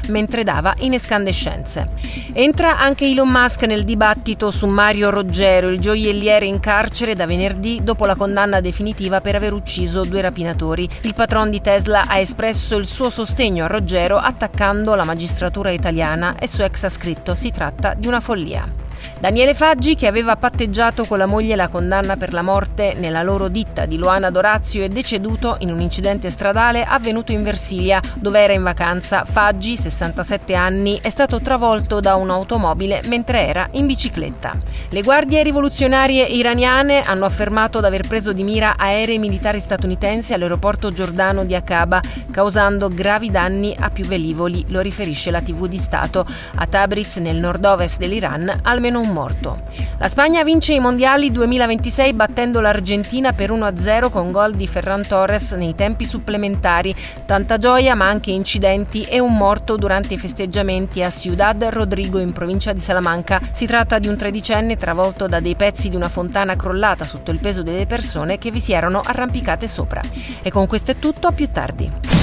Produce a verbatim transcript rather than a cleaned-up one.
mentre dava in escandescenze. Entra anche Elon Musk nel dibattito su Mario Roggero, il gioielliere in carcere da venerdì dopo la condanna definitiva per aver ucciso due rapinatori. Il patron di Tesla ha espresso il suo sostegno a Roggero attaccando la magistratura italiana e su X ha scritto: si tratta di una follia. Daniele Faggi, che aveva patteggiato con la moglie la condanna per la morte nella loro ditta di Luana Dorazio, è deceduto in un incidente stradale avvenuto in Versilia, dove era in vacanza. Faggi, sessantasette anni, è stato travolto da un'automobile mentre era in bicicletta. Le guardie rivoluzionarie iraniane hanno affermato di aver preso di mira aerei militari statunitensi all'aeroporto giordano di Aqaba, causando gravi danni a più velivoli, lo riferisce la tivù di Stato. A Tabriz, nel nord-ovest dell'Iran, almeno un morto. La Spagna vince i mondiali duemilaventisei battendo l'Argentina per uno a zero con gol di Ferran Torres nei tempi supplementari. Tanta gioia ma anche incidenti e un morto durante i festeggiamenti a Ciudad Rodrigo in provincia di Salamanca. Si tratta di un tredicenne travolto da dei pezzi di una fontana crollata sotto il peso delle persone che vi si erano arrampicate sopra. E con questo è tutto, a più tardi.